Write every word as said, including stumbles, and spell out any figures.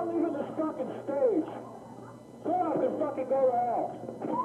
not leaving this fucking stage. So I can fucking go out.